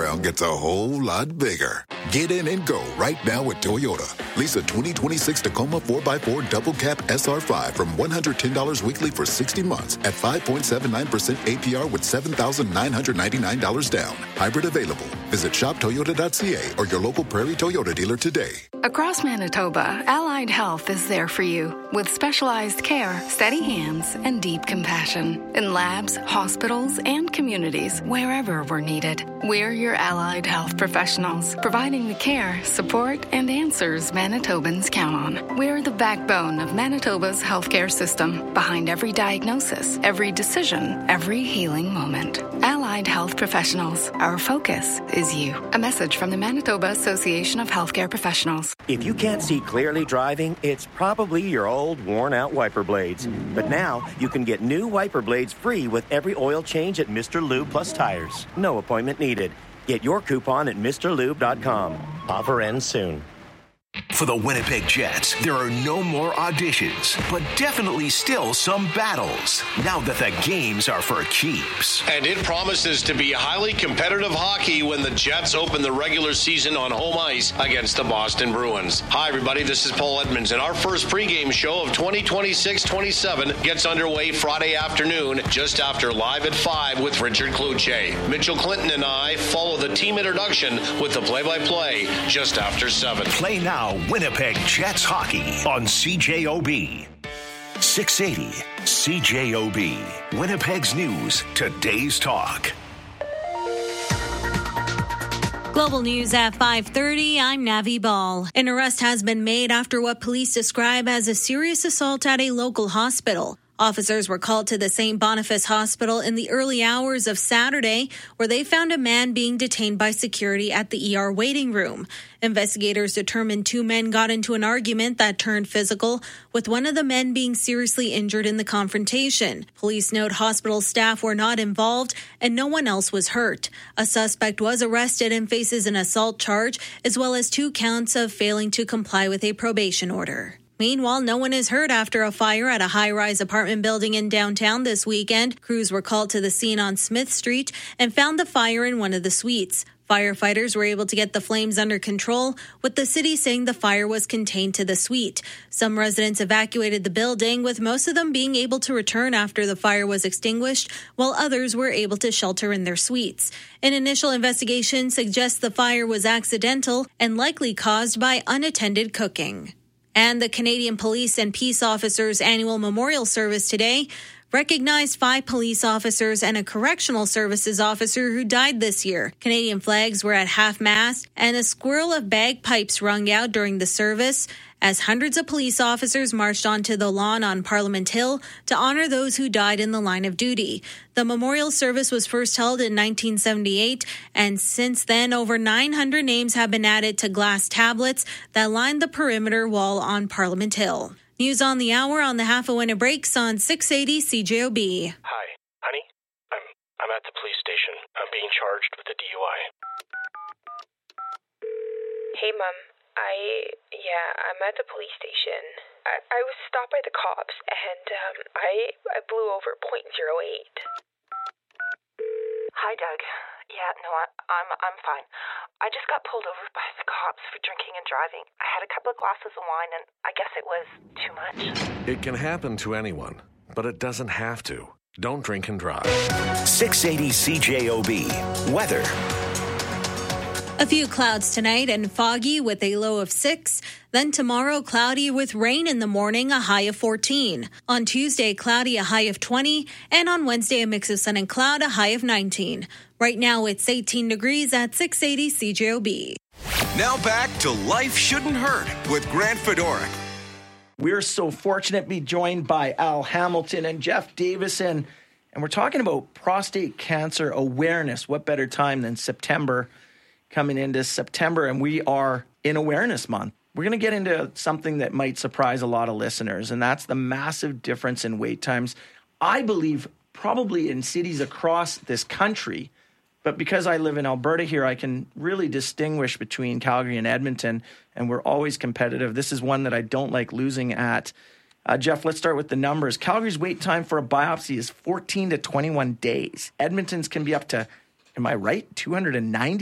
playground gets a whole lot bigger. Get in and go right now at Toyota. Lease a 2026 Tacoma 4x4 Double Cab SR5 from $110 weekly for 60 months at 5.79% APR with $7,999 down. Hybrid available. Visit shoptoyota.ca or your local Prairie Toyota dealer today. Across Manitoba, Allied Health is there for you with specialized care, steady hands, and deep compassion in labs, hospitals, and communities wherever we're needed. We're your Allied Health professionals, providing the care, support, and answers Manitobans count on. We're the backbone of Manitoba's healthcare system, behind every diagnosis, every decision, every healing moment. Allied Health professionals, our focus is you. A message from the Manitoba Association of Healthcare Professionals. If you can't see clearly driving, it's probably your old, worn-out wiper blades. But now, you can get new wiper blades free with every oil change at Mr. Lube Plus Tires. No appointment needed. Get your coupon at MrLube.com. Offer ends soon. For the Winnipeg Jets, there are no more auditions, but definitely still some battles, now that the games are for keeps. And it promises to be highly competitive hockey when the Jets open the regular season on home ice against the Boston Bruins. Hi, everybody, this is Paul Edmonds, and our first pregame show of 2026-27 gets underway Friday afternoon, just after Live at 5 with Richard Cloutier. Mitchell Clinton and I follow the team introduction with the play-by-play just after 7. Play now. Winnipeg Jets hockey on CJOB. 680 CJOB. Winnipeg's news, today's talk. Global News at 5:30. I'm Navi Ball. An arrest has been made after what police describe as a serious assault at a local hospital. Officers were called to the St. Boniface Hospital in the early hours of Saturday, where they found a man being detained by security at the ER waiting room. Investigators determined two men got into an argument that turned physical, with one of the men being seriously injured in the confrontation. Police note hospital staff were not involved and no one else was hurt. A suspect was arrested and faces an assault charge, as well as 2 counts of failing to comply with a probation order. Meanwhile, no one is hurt after a fire at a high-rise apartment building in downtown this weekend. Crews were called to the scene on Smith Street and found the fire in one of the suites. Firefighters were able to get the flames under control, with the city saying the fire was contained to the suite. Some residents evacuated the building, with most of them being able to return after the fire was extinguished, while others were able to shelter in their suites. An initial investigation suggests the fire was accidental and likely caused by unattended cooking. And the Canadian Police and Peace Officers Annual Memorial Service today recognized 5 police officers and a correctional services officer who died this year. Canadian flags were at half-mast, and a swirl of bagpipes rung out during the service as hundreds of police officers marched onto the lawn on Parliament Hill to honor those who died in the line of duty. The memorial service was first held in 1978, and since then, over 900 names have been added to glass tablets that line the perimeter wall on Parliament Hill. News on the hour on the Half a Winner Breaks on 680 CJOB. Hi, honey. I'm at the police station. I'm being charged with a DUI. Hey, Mom. I'm at the police station. I was stopped by the cops, and I blew over .08. Hi, Doug. Yeah, no, I'm fine. I just got pulled over by the cops for drinking and driving. I had a couple of glasses of wine, and I guess it was too much. It can happen to anyone, but it doesn't have to. Don't drink and drive. 680 CJOB. Weather. A few clouds tonight and foggy with a low of 6. Then tomorrow, cloudy with rain in the morning, a high of 14. On Tuesday, cloudy, a high of 20. And on Wednesday, a mix of sun and cloud, a high of 19. Right now, it's 18 degrees at 680 CJOB. Now back to Life Shouldn't Hurt with Grant Fedoruk. We're so fortunate to be joined by Al Hamilton and Jeff Davison. And we're talking about prostate cancer awareness. What better time than September? Coming into September, and we are in Awareness Month. We're going to get into something that might surprise a lot of listeners, and that's the massive difference in wait times. I believe probably in cities across this country, but because I live in Alberta here, I can really distinguish between Calgary and Edmonton, and we're always competitive. This is one that I don't like losing at. Jeff, let's start with the numbers. Calgary's wait time for a biopsy is 14 to 21 days. Edmonton's can be up to, am I right, 290